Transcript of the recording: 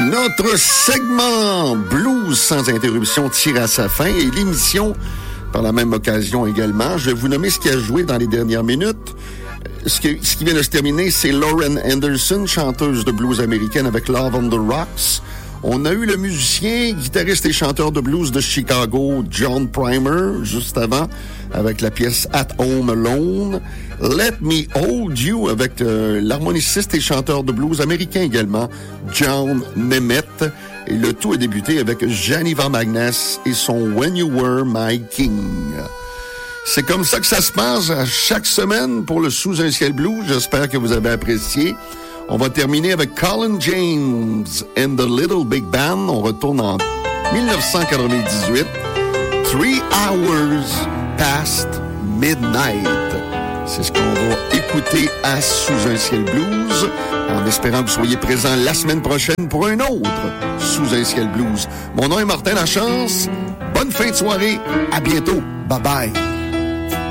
Notre segment Blues sans interruption tire à sa fin et l'émission, par la même occasion également, je vais vous nommer ce qui a joué dans les dernières minutes. Ce qui vient de se terminer, c'est Lauren Anderson, chanteuse de blues américaine avec Love on the Rocks. On a eu le musicien, guitariste et chanteur de blues de Chicago, John Primer, juste avant, avec la pièce At Home Alone. Let Me Hold You, avec l'harmoniciste et chanteur de blues américain également, John Nemeth. Et le tout a débuté avec Janny Van Magnes et son When You Were My King. C'est comme ça que ça se passe à chaque semaine pour le Sous un ciel blues. J'espère que vous avez apprécié. On va terminer avec Colin James and the Little Big Band. On retourne en 1998. 3 Hours Past Midnight. C'est ce qu'on va écouter à Sous un ciel blues, en espérant que vous soyez présents la semaine prochaine pour un autre Sous un ciel blues. Mon nom est Martin Lachance. Bonne fin de soirée. À bientôt. Bye bye.